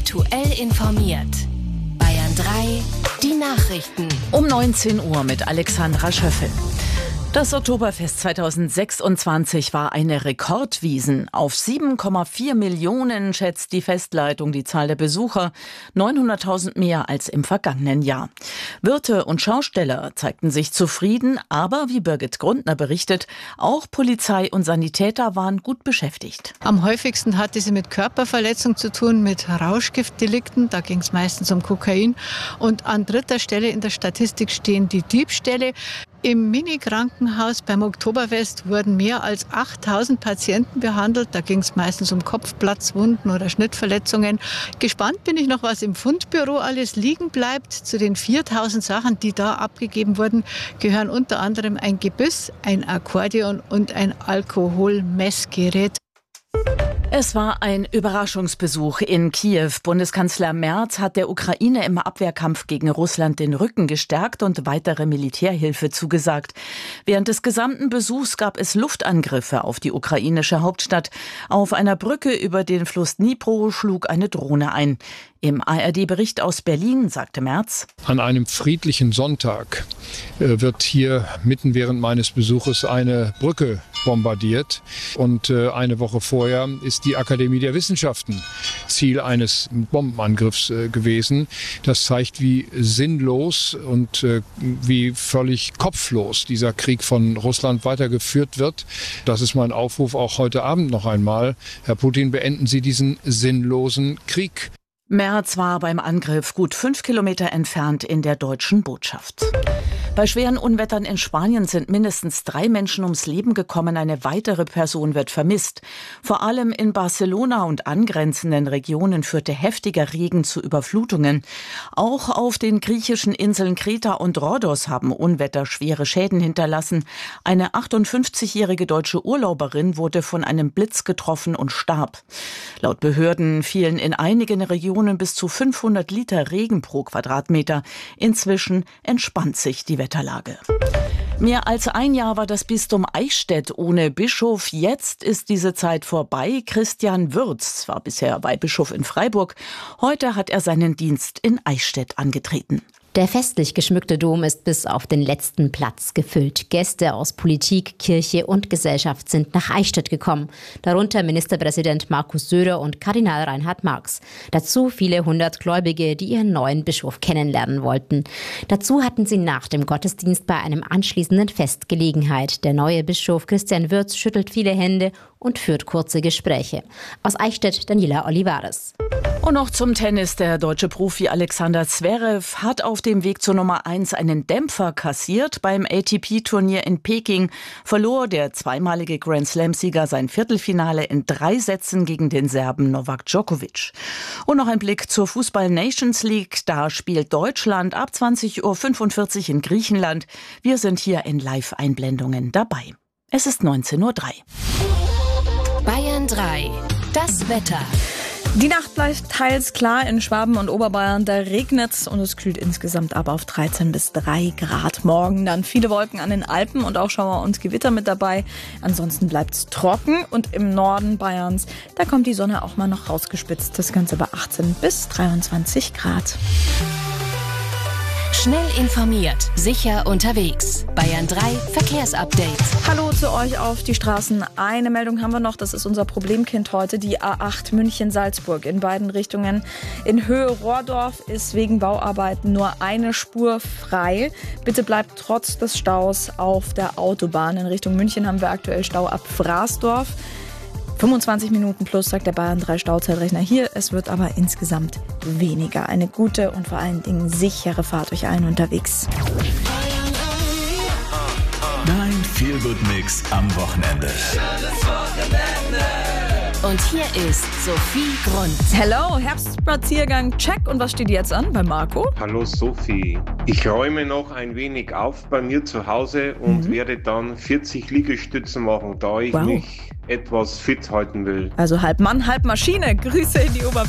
Aktuell informiert. Bayern 3, die Nachrichten. Um 19 Uhr mit Alexandra Schöffel. Das Oktoberfest 2026 war eine Rekordwiesen. Auf 7,4 Millionen schätzt die Festleitung die Zahl der Besucher, 900.000 mehr als im vergangenen Jahr. Wirte und Schausteller zeigten sich zufrieden, aber wie Birgit Grundner berichtet, auch Polizei und Sanitäter waren gut beschäftigt. Am häufigsten hatte sie mit Körperverletzung zu tun, mit Rauschgiftdelikten, da ging es meistens um Kokain. Und an dritter Stelle in der Statistik stehen die Diebstähle. Im Mini-Krankenhaus beim Oktoberfest wurden mehr als 8.000 Patienten behandelt. Da ging es meistens um Kopfplatzwunden oder Schnittverletzungen. Gespannt bin ich noch, was im Fundbüro alles liegen bleibt. Zu den 4.000 Sachen, die da abgegeben wurden, gehören unter anderem ein Gebiss, ein Akkordeon und ein Alkoholmessgerät. Es war ein Überraschungsbesuch in Kiew. Bundeskanzler Merz hat der Ukraine im Abwehrkampf gegen Russland den Rücken gestärkt und weitere Militärhilfe zugesagt. Während des gesamten Besuchs gab es Luftangriffe auf die ukrainische Hauptstadt. Auf einer Brücke über den Fluss Dnipro schlug eine Drohne ein. Im ARD-Bericht aus Berlin sagte Merz: An einem friedlichen Sonntag wird hier mitten während meines Besuches eine Brücke bombardiert. Und eine Woche vorher ist die Akademie der Wissenschaften Ziel eines Bombenangriffs gewesen. Das zeigt, wie sinnlos und wie völlig kopflos dieser Krieg von Russland weitergeführt wird. Das ist mein Aufruf auch heute Abend noch einmal. Herr Putin, beenden Sie diesen sinnlosen Krieg. Merz war beim Angriff gut 5 Kilometer entfernt in der deutschen Botschaft. Bei schweren Unwettern in Spanien sind mindestens 3 Menschen ums Leben gekommen. Eine weitere Person wird vermisst. Vor allem in Barcelona und angrenzenden Regionen führte heftiger Regen zu Überflutungen. Auch auf den griechischen Inseln Kreta und Rhodos haben Unwetter schwere Schäden hinterlassen. Eine 58-jährige deutsche Urlauberin wurde von einem Blitz getroffen und starb. Laut Behörden fielen in einigen Regionen bis zu 500 Liter Regen pro Quadratmeter. Inzwischen entspannt sich die Wetterlage. Mehr als ein Jahr war das Bistum Eichstätt ohne Bischof. Jetzt ist diese Zeit vorbei. Christian Würz war bisher Weihbischof in Freiburg. Heute hat er seinen Dienst in Eichstätt angetreten. Der festlich geschmückte Dom ist bis auf den letzten Platz gefüllt. Gäste aus Politik, Kirche und Gesellschaft sind nach Eichstätt gekommen. Darunter Ministerpräsident Markus Söder und Kardinal Reinhard Marx. Dazu viele 100 Gläubige, die ihren neuen Bischof kennenlernen wollten. Dazu hatten sie nach dem Gottesdienst bei einem anschließenden Fest Gelegenheit. Der neue Bischof Christian Würz schüttelt viele Hände und führt kurze Gespräche. Aus Eichstätt Daniela Olivares. Und noch zum Tennis. Der deutsche Profi Alexander Zverev hat auf dem Weg zur Nummer 1 einen Dämpfer kassiert. Beim ATP-Turnier in Peking verlor der zweimalige Grand-Slam-Sieger sein Viertelfinale in 3 Sätzen gegen den Serben Novak Djokovic. Und noch ein Blick zur Fußball-Nations League. Da spielt Deutschland ab 20.45 Uhr in Griechenland. Wir sind hier in Live-Einblendungen dabei. Es ist 19:03 Uhr. Bayern 3, das Wetter. Die Nacht bleibt teils klar in Schwaben und Oberbayern. Da regnet es und es kühlt insgesamt ab auf 13 bis 3 Grad. Morgen dann viele Wolken an den Alpen und auch Schauer und Gewitter mit dabei. Ansonsten bleibt es trocken und im Norden Bayerns, da kommt die Sonne auch mal noch rausgespitzt. Das Ganze bei 18 bis 23 Grad. Schnell informiert, sicher unterwegs. Bayern 3 Verkehrsupdate. Hallo zu euch auf die Straßen. Eine Meldung haben wir noch, das ist unser Problemkind heute, die A8 München-Salzburg in beiden Richtungen. In Höhe Rohrdorf ist wegen Bauarbeiten nur eine Spur frei. Bitte bleibt trotz des Staus auf der Autobahn. In Richtung München haben wir aktuell Stau ab Fraßdorf. 25 Minuten plus, sagt der Bayern 3 Stauzeitrechner hier. Es wird aber insgesamt weniger. Eine gute und vor allen Dingen sichere Fahrt euch allen unterwegs. Dein Feel-Good-Mix am Wochenende. Und hier ist Sophie Grund. Hello, Herbstspaziergang, check. Und was steht jetzt an bei Marco? Hallo Sophie. Ich räume noch ein wenig auf bei mir zu Hause und werde dann 40 Liegestützen machen, da ich mich etwas fit halten will. Also halb Mann, halb Maschine. Grüße in die Oberpfalz.